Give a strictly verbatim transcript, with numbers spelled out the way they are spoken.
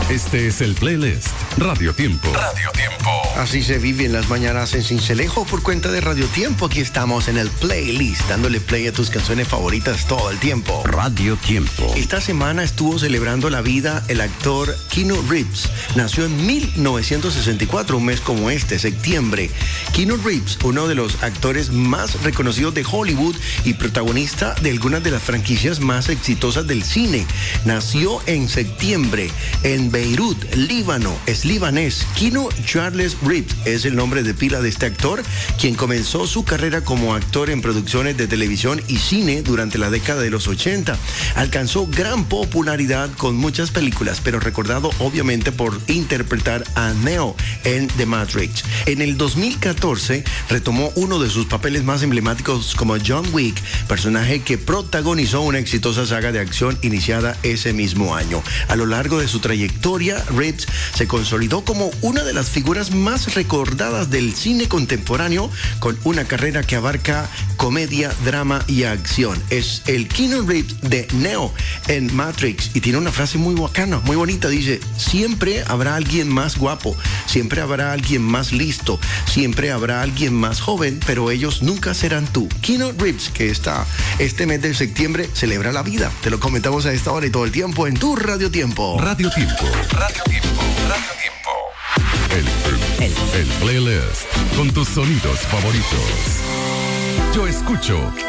Este es el playlist Radio Tiempo. Radio Tiempo. Así se viven las mañanas en Sincelejo por cuenta de Radio Tiempo. Aquí estamos en el playlist, dándole play a tus canciones favoritas todo el tiempo. Radio Tiempo. Esta semana estuvo celebrando la vida el actor Keanu Reeves. Nació en mil novecientos sesenta y cuatro, un mes como este, septiembre. Keanu Reeves, uno de los actores más reconocidos de Hollywood y protagonista de algunas de las franquicias más exitosas del cine. Nació en septiembre en Beirut, Líbano. Es libanés. Keanu Charles Reeves es el nombre de pila de este actor, quien comenzó su carrera como actor en producciones de televisión y cine durante la década de los ochenta. Alcanzó gran popularidad con muchas películas, pero recordado obviamente por interpretar a Neo en The Matrix. En el dos mil catorce retomó uno de sus papeles más emblemáticos como John Wick, personaje que protagonizó una exitosa saga de acción iniciada ese mismo año. A lo largo de su trayectoria, Reeves se consolidó como una de las figuras más recordadas del cine contemporáneo, con una carrera que abarca comedia, drama y acción. Es el Keanu Reeves de Neo en Matrix y tiene una frase muy bacana, muy bonita. Dice: siempre habrá alguien más guapo, siempre habrá alguien más listo, siempre habrá alguien más joven, pero ellos nunca serán tú. Keanu Reeves, que está este mes de septiembre celebra la vida. Te lo comentamos a esta hora y todo el tiempo en tu Radio Tiempo. Radio Tiempo. Radio Tiempo. Radio Tiempo. El, el, el, el playlist con tus sonidos favoritos. Yo escucho